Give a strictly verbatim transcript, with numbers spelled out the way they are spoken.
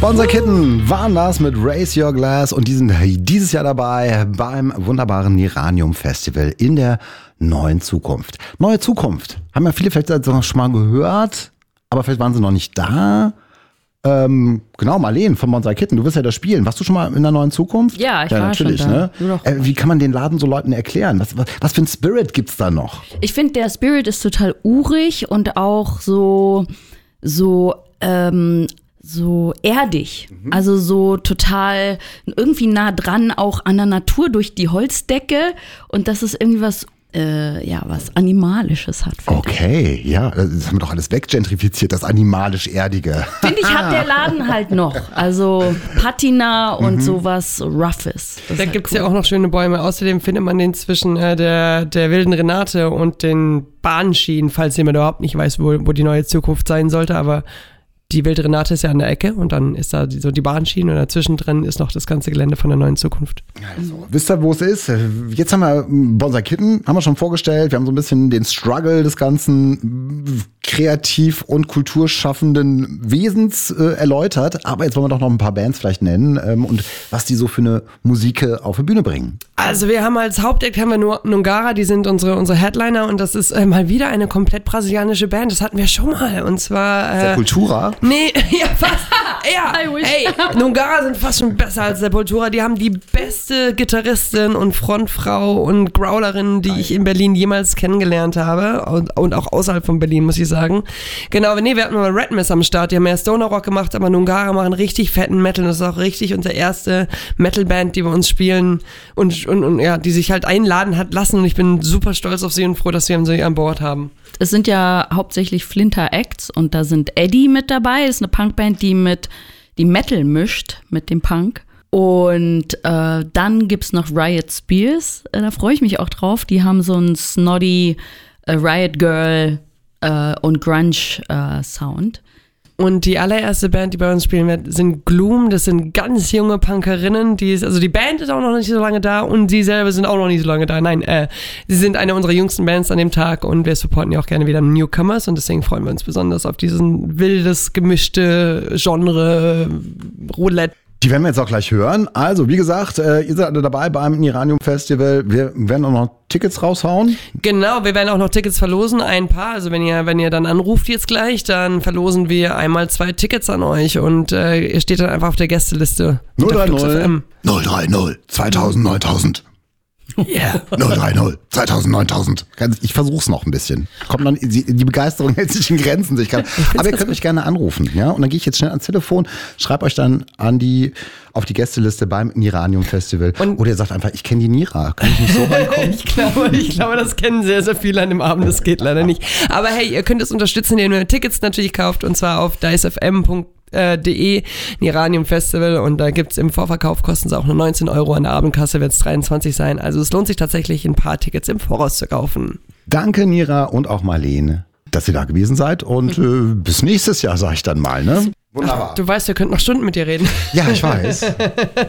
Bonzer Kitten waren das mit Raise Your Glass und die sind dieses Jahr dabei beim wunderbaren Niranium Festival in der neuen Zukunft. Neue Zukunft. Haben ja viele vielleicht schon mal gehört, aber vielleicht waren sie noch nicht da. Ähm, genau, Marleen von Bonzer Kitten, du wirst ja da spielen. Warst du schon mal in der neuen Zukunft? Ja, ich ja, war natürlich, schon da. Ne? Äh, wie kann man den Laden so Leuten erklären? Was, was, was für ein Spirit gibt's da noch? Ich finde, der Spirit ist total urig und auch so, so, ähm, so erdig. Mhm. Also so total irgendwie nah dran auch an der Natur durch die Holzdecke und dass es irgendwie was Äh, ja, was Animalisches hat. Okay, ja, das haben wir doch alles weggentrifiziert, das animalisch-erdige. Finde ich, hat der Laden halt noch. Also Patina und mhm. sowas Roughes. Da halt gibt es cool. ja auch noch schöne Bäume. Außerdem findet man den zwischen äh, der, der wilden Renate und den Bahnschienen, falls jemand überhaupt nicht weiß, wo, wo die neue Zukunft sein sollte, aber die wilde Renate ist ja an der Ecke und dann ist da die, so die Bahnschiene und dazwischen drin ist noch das ganze Gelände von der neuen Zukunft. Also, wisst ihr, wo es ist? Jetzt haben wir Bonzer Kitten, haben wir schon vorgestellt. Wir haben so ein bisschen den Struggle des ganzen kreativ- und kulturschaffenden Wesens äh, erläutert. Aber jetzt wollen wir doch noch ein paar Bands vielleicht nennen ähm, und was die so für eine Musik auf die Bühne bringen. Also wir haben als Hauptact haben wir nur Nungara, die sind unsere, unsere Headliner und das ist äh, mal wieder eine komplett brasilianische Band. Das hatten wir schon mal und zwar... Äh, Sepultura? Nee, ja fast. Ja, hey, Nungara sind fast schon besser als Sepultura. Die haben die beste Gitarristin und Frontfrau und Growlerin, die ich in Berlin jemals kennengelernt habe und, und auch außerhalb von Berlin, muss ich sagen. Genau, nee, wir hatten mal Red Miss am Start, die haben mehr Stoner Rock gemacht, aber Nungara machen richtig fetten Metal. Das ist auch richtig unsere erste Metalband, die wir uns spielen und, und, und ja, die sich halt einladen hat lassen und ich bin super stolz auf sie und froh, dass wir sie an Bord haben. Es sind ja hauptsächlich Flinter Acts und da sind Eddie mit dabei. Das ist eine Punkband, die mit die Metal mischt mit dem Punk. Und äh, dann gibt's noch Riot Spears. Äh, da freue ich mich auch drauf. Die haben so einen snotty äh, Riot Girl äh, und Grunge äh, Sound. Und die allererste Band, die bei uns spielen wird, sind Gloom. Das sind ganz junge Punkerinnen. Die ist, also die Band ist auch noch nicht so lange da und sie selber sind auch noch nicht so lange da. Nein, äh, sie sind eine unserer jüngsten Bands an dem Tag und wir supporten ja auch gerne wieder Newcomers und deswegen freuen wir uns besonders auf diesen wildes, gemischte Genre Roulette. Die werden wir jetzt auch gleich hören. Also, wie gesagt, äh, ihr seid alle dabei beim Niranium Festival. Wir werden auch noch Tickets raushauen. Genau, wir werden auch noch Tickets verlosen, ein paar. Also wenn ihr, wenn ihr dann anruft jetzt gleich, dann verlosen wir einmal zwei Tickets an euch und äh, ihr steht dann einfach auf der Gästeliste. null drei null null drei null zweitausend neuntausend Yeah. null drei null zweitausend neuntausend Ich versuch's noch ein bisschen. Kommt noch, die Begeisterung hält sich in Grenzen. Ich kann, aber ihr könnt mich gerne anrufen, ja? Und dann gehe ich jetzt schnell ans Telefon, schreibe euch dann an die, auf die Gästeliste beim Niranium Festival. Und oder ihr sagt einfach, ich kenne die Nira. Kann ich nicht so reinkommen? ich, glaube, ich glaube, das kennen sehr, sehr viele an dem Abend. Das geht leider nicht. Aber hey, ihr könnt es unterstützen, indem ihr Tickets natürlich kauft und zwar auf dice f m punkt de Niranium Festival und da gibt's im Vorverkauf, kosten sie auch nur neunzehn Euro, an der Abendkasse wird es dreiundzwanzig sein, also es lohnt sich tatsächlich ein paar Tickets im Voraus zu kaufen. Danke Nira und auch Marleen, dass ihr da gewesen seid und äh, bis nächstes Jahr, sag ich dann mal, ne? Wunderbar. Ach, du weißt, wir könnten noch Stunden mit dir reden. Ja, ich weiß.